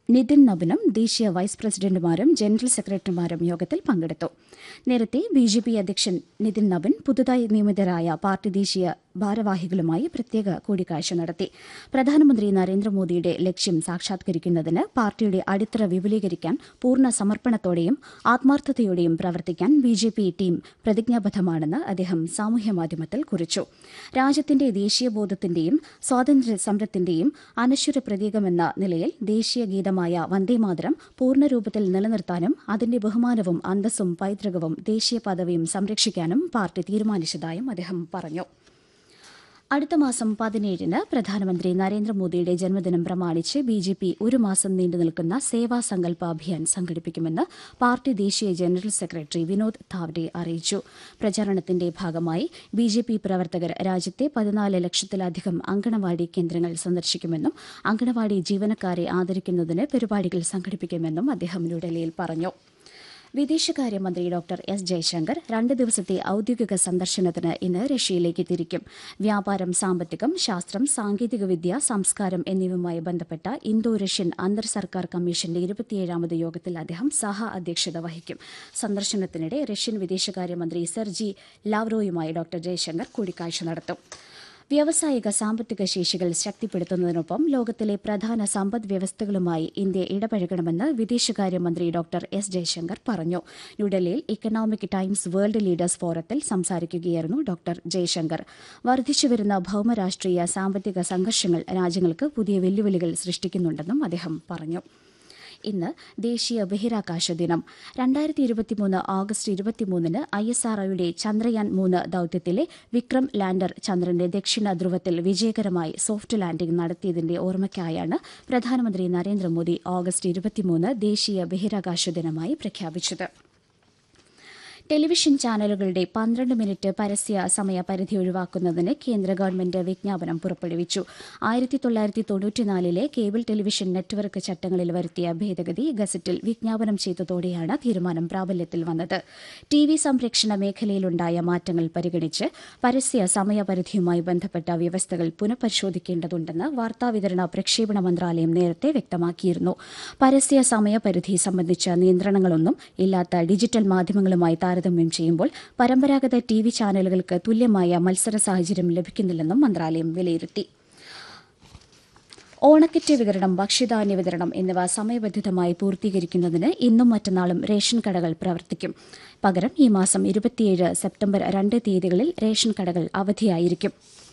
നിതിൻ നബിനും ദേശീയ vice പ്രസിഡന്റുമാരും general സെക്രട്ടറിമാരും യോഗത്തിൽ പങ്കെടുത്തു. നേരത്തെ ബിജെപി അധ്യക്ഷൻ നിതിൻ നബിൻ പുതുതായി നിയമിതരായ പാർട്ടി ദേശീയ ഭാരവാഹികളുമായി പ്രത്യേക കൂടിക്കാഴ്ച നടത്തി. പ്രധാനമന്ത്രി നരേന്ദ്രമോദിയുടെ ലക്ഷ്യം സാക്ഷാത്കരിക്കുന്നതിന് പാർട്ടിയുടെ അടിത്തറ വിപുലീകരിക്കാൻ പൂർണ്ണ സമർപ്പണത്തോടെയും ആത്മാർത്ഥതയോടെയും പ്രവർത്തിക്കാൻ ബിജെപി ടീം പ്രതിജ്ഞാബദ്ധമാണെന്ന് അദ്ദേഹം സാമൂഹ്യമാധ്യമത്തിൽ കുറിച്ചു. രാജ്യത്തിന്റെ ദേശീയബോധത്തിന്റെയും സ്വാതന്ത്ര്യ സമരത്തിന്റെയും അനശ്വര പ്രതീകമെന്ന നിലയിൽ ദേശീയ ഗീതമായ വന്ദേമാതരം പൂർണ്ണരൂപത്തിൽ നിലനിർത്താനും അതിന്റെ ബഹുമാനവും അന്തസ്സും പൈതൃകവും ദേശീയ പദവിയും സംരക്ഷിക്കാനും പാർട്ടി തീരുമാനിച്ചതായും അദ്ദേഹം പറഞ്ഞു. അടുത്ത മാസം 17-ന് പ്രധാനമന്ത്രി നരേന്ദ്രമോദിയുടെ ജന്മദിനം പ്രമാണിച്ച് ബിജെപി ഒരു മാസം നീണ്ടുനിൽക്കുന്ന സേവാ സങ്കൽപ അഭിയാൻ സംഘടിപ്പിക്കുമെന്ന് പാർട്ടി ദേശീയ ജനറൽ സെക്രട്ടറി വിനോദ് താവ്ഡെ അറിയിച്ചു. പ്രചാരണത്തിന്റെ ഭാഗമായി ബിജെപി പ്രവർത്തകർ രാജ്യത്തെ 14 ലക്ഷത്തിലധികം അങ്കണവാടി കേന്ദ്രങ്ങൾ സന്ദർശിക്കുമെന്നും അങ്കണവാടി ജീവനക്കാരെ ആദരിക്കുന്നതിന് പരിപാടികൾ സംഘടിപ്പിക്കുമെന്നും അദ്ദേഹം ന്യൂഡൽഹിയിൽ പറഞ്ഞു. വിദേശകാര്യമന്ത്രി ഡോക്ടർ എസ് ജയശങ്കർ 2 ദിവസത്തെ ഔദ്യോഗിക സന്ദർശനത്തിന് ഇന്ന് റഷ്യയിലേക്ക് തിരിക്കും. വ്യാപാരം, സാമ്പത്തികം, ശാസ്ത്രം, സാങ്കേതികവിദ്യ, സംസ്കാരം എന്നിവയുമായി ബന്ധപ്പെട്ട ഇന്തോ റഷ്യൻ അന്തർ സർക്കാർ കമ്മീഷന്റെ 27ാമത് യോഗത്തിൽ അദ്ദേഹം സഹ അധ്യക്ഷത വഹിക്കും. സന്ദർശനത്തിനിടെ റഷ്യൻ വിദേശകാര്യമന്ത്രി സെർജി ലാവ്റോയുമായി ഡോക്ടർ ജയശങ്കർ കൂടിക്കാഴ്ച നടത്തും. വ്യാവസായിക സാമ്പത്തിക ശേഷികൾ ശക്തിപ്പെടുത്തുന്നതിനൊപ്പം ലോകത്തിലെ പ്രധാന സമ്പദ് വ്യവസ്ഥകളുമായി ഇന്ത്യ ഇടപഴകണമെന്ന് വിദേശകാര്യമന്ത്രി ഡോക്ടർ എസ് ജയശങ്കർ പറഞ്ഞു. ന്യൂഡൽഹിയിൽ ഇക്കണോമിക് ടൈംസ് വേൾഡ് ലീഡേഴ്സ് ഫോറത്തിൽ സംസാരിക്കുകയായിരുന്നു ഡോക്ടർ ജയശങ്കർ. വർദ്ധിച്ചുവരുന്ന ഭൌമരാഷ്ട്രീയ സാമ്പത്തിക സംഘർഷങ്ങൾ രാജ്യങ്ങൾക്ക് പുതിയ വെല്ലുവിളികൾ സൃഷ്ടിക്കുന്നുണ്ടെന്നും അദ്ദേഹം പറഞ്ഞു. ഇന്ന് ദേശീയ ബഹിരാകാശ ദിനം. 2023 ഓഗസ്റ്റ് 23-ന് ISROയുടെ ചന്ദ്രയാൻ 3 ദൌത്യത്തിലെ വിക്രം ലാൻഡർ ചന്ദ്രന്റെ ദക്ഷിണ ധ്രുവത്തിൽ വിജയകരമായി സോഫ്റ്റ് ലാൻഡിംഗ് നടത്തിയതിന്റെ ഓർമ്മയ്ക്കായാണ് പ്രധാനമന്ത്രി നരേന്ദ്രമോദി ഓഗസ്റ്റ് 23 ദേശീയ ബഹിരാകാശ ദിനമായി പ്രഖ്യാപിച്ചത്. ടെലിവിഷൻ ചാനലുകളുടെ 12 മിനിറ്റ് പരസ്യ സമയപരിധി ഒഴിവാക്കുന്നതിന് കേന്ദ്ര ഗവൺമെന്റ് വിജ്ഞാപനം പുറപ്പെടുവിച്ചു. 1994-ലെ കേബിൾ ടെലിവിഷൻ നെറ്റ്വർക്ക് ചട്ടങ്ങളിൽ വരുത്തിയ ഭേദഗതി ഗസറ്റിൽ വിജ്ഞാപനം ചെയ്തതോടെയാണ് തീരുമാനം പ്രാബല്യത്തിൽ വന്നത്. TV സംപ്രേക്ഷണ മേഖലയിലുണ്ടായ മാറ്റങ്ങൾ പരിഗണിച്ച് പരസ്യ സമയപരിധിയുമായി ബന്ധപ്പെട്ട വ്യവസ്ഥകൾ പുനഃപരിശോധിക്കേണ്ടതുണ്ടെന്ന് വാർത്താവിതരണ പ്രക്ഷേപണ മന്ത്രാലയം നേരത്തെ വ്യക്തമാക്കിയിരുന്നു. പരസ്യ സമയപരിധി സംബന്ധിച്ച നിയന്ത്രണങ്ങളൊന്നും ഇല്ലാത്ത ഡിജിറ്റൽ മാധ്യമങ്ങളുമായി താരതമ്യം ചെയ്യുമ്പോൾ പരമ്പരാഗത TV ചാനലുകൾക്ക് തുല്യമായ മത്സര സാഹചര്യം ലഭിക്കുന്നില്ലെന്നും മന്ത്രാലയം വിലയിരുത്തി. ഓണക്കിറ്റ് വിതരണം, ഭക്ഷ്യധാന്യ വിതരണം എന്നിവ സമയബന്ധിതമായി പൂർത്തീകരിക്കുന്നതിന് ഇന്നും മറ്റന്നാളും റേഷൻ കടകൾ പ്രവർത്തിക്കും. പകരം ഈ മാസം 27 സെപ്റ്റംബർ 2 തീയതികളിൽ റേഷൻ കടകൾ അവധിയായിരിക്കും.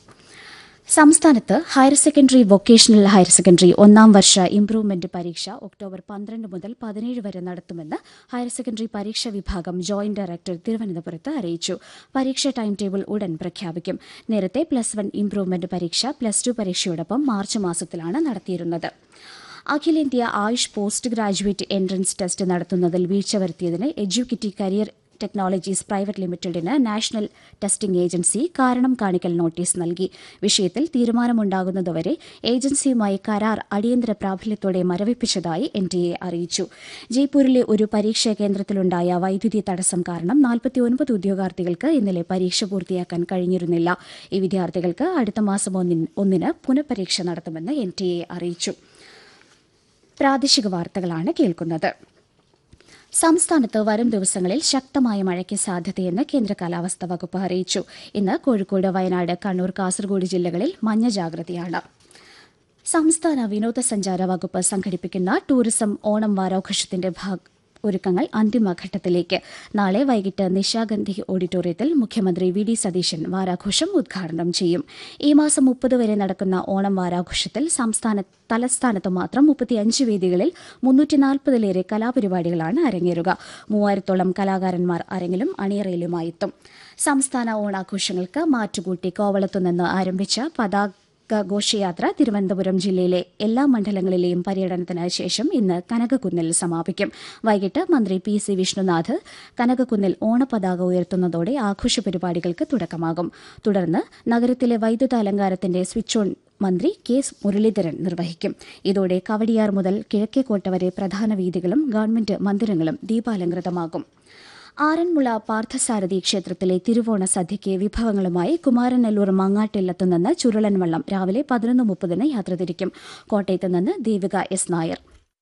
സംസ്ഥാനത്ത് higher secondary, vocational higher secondary 1-ാം വർഷ ഇംപ്രൂവ്മെന്റ് പരീക്ഷ ഒക്ടോബർ 12 മുതൽ 17 വരെ നടത്തുമെന്ന് ഹയർ സെക്കൻഡറി പരീക്ഷാ വിഭാഗം ജോയിന്റ് ഡയറക്ടർ തിരുവനന്തപുരത്ത് അറിയിച്ചു. പരീക്ഷ ടൈം ടേബിൾ ഉടൻ പ്രഖ്യാപിക്കും. നേരത്തെ +1 ഇംപ്രൂവ്മെന്റ് പരീക്ഷ +2 പരീക്ഷയോടൊപ്പം മാർച്ച് മാസത്തിലാണ് നടത്തിയിരുന്നത്. അഖിലേന്ത്യാ Ayush post graduate entrance test നടത്തുന്നതിൽ വീഴ്ച വരുത്തിയതിന് എഡ്യൂക്കിറ്റി കരിയർ ടെക്നോളജീസ് പ്രൈവറ്റ് ലിമിറ്റഡിന് നാഷണൽ ടെസ്റ്റിംഗ് ഏജൻസി കാരണം കാണിക്കൽ നോട്ടീസ് നൽകി. വിഷയത്തിൽ തീരുമാനമുണ്ടാകുന്നതുവരെ ഏജൻസിയുമായി കരാർ അടിയന്തര പ്രാബല്യത്തോടെ മരവിപ്പിച്ചതായി NTA അറിയിച്ചു. ജയ്പൂരിലെ ഒരു പരീക്ഷാ കേന്ദ്രത്തിലുണ്ടായ വൈദ്യുതി തടസ്സം കാരണം 49 ഉദ്യോഗാർത്ഥികൾക്ക് ഇന്നലെ പരീക്ഷ പൂർത്തിയാക്കാൻ കഴിഞ്ഞിരുന്നില്ല. ഈ വിദ്യാർത്ഥികൾക്ക് അടുത്ത മാസം 1-ന് പുനഃപരീക്ഷ നടത്തുമെന്ന് NTA അറിയിച്ചു. പ്രാദേശിക വാർത്തകളാണ് കേൾക്കുന്നത്. സംസ്ഥാനത്ത് വരും ദിവസങ്ങളിൽ ശക്തമായ മഴയ്ക്ക് സാധ്യതയെന്ന് കേന്ദ്ര കാലാവസ്ഥാ വകുപ്പ് അറിയിച്ചു. ഇന്ന് കോഴിക്കോട്, വയനാട്, കണ്ണൂർ, കാസർഗോഡ് ജില്ലകളിൽ മഞ്ഞ ജാഗ്രതയാണ്. സംസ്ഥാന വിനോദസഞ്ചാര വകുപ്പ് സംഘടിപ്പിക്കുന്ന ടൂറിസം ഓണം വാരാഘോഷത്തിന്റെ ഒരുക്കങ്ങൾ അന്തിമഘട്ടത്തിലേക്ക്. നാളെ വൈകിട്ട് നിശാഗന്ധി ഓഡിറ്റോറിയത്തിൽ മുഖ്യമന്ത്രി VD സതീശൻ വാരാഘോഷം ഉദ്ഘാടനം ചെയ്യും. ഈ മാസം 30 വരെ നടക്കുന്ന ഓണം വാരാഘോഷത്തിൽ തലസ്ഥാനത്ത് മാത്രം 35 വേദികളിൽ 340-ലേറെ കലാപരിപാടികളാണ് അരങ്ങേറുക. 3000-ഓളം കലാകാരന്മാർ അരങ്ങിലും അണിയറയിലുമായെത്തും. സംസ്ഥാന ഓണാഘോഷങ്ങൾക്ക് മാറ്റുകൂട്ടി കോവളത്തുനിന്ന് ആരംഭിച്ച ഘോഷയാത്ര തിരുവനന്തപുരം ജില്ലയിലെ എല്ലാ മണ്ഡലങ്ങളിലെയും പര്യടനത്തിന് ശേഷം ഇന്ന് കനകക്കുന്നിൽ സമാപിക്കും. വൈകിട്ട് മന്ത്രി PC വിഷ്ണുനാഥ് കനകക്കുന്നിൽ ഓണപതാക ഉയർത്തുന്നതോടെ ആഘോഷ പരിപാടികൾക്ക് തുടക്കമാകും. തുടർന്ന് നഗരത്തിലെ വൈദ്യുത അലങ്കാരത്തിന്റെ സ്വിച്ച് ഓൺ മന്ത്രി K മുരളീധരൻ നിർവഹിക്കും. ഇതോടെ കവടിയാർ മുതൽ കിഴക്കേക്കോട്ട വരെ പ്രധാന വീഥികളും ഗവൺമെന്റ് മന്ദിരങ്ങളും ദീപാലങ്കൃതമാകും. ആറന്മുള പാർത്ഥസാരഥി ക്ഷേത്രത്തിലെ തിരുവോണ സദ്യയ്ക്ക് വിഭവങ്ങളുമായി കുമാരനെല്ലൂർ മങ്ങാട്ടില്ലത്തുനിന്ന് ചുരുളൻ വള്ളം രാവിലെ 11:30-ന് യാത്ര തിരിക്കും. കോട്ടയത്ത് നിന്ന് ദേവിക S. നായർ.